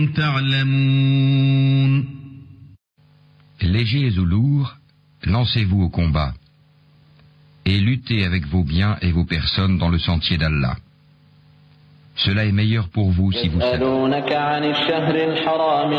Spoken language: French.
تعلمون. Légers ou lourds, lancez-vous au combat et luttez avec vos biens et vos personnes dans le sentier d'Allah. Cela est meilleur pour vous si vous savez.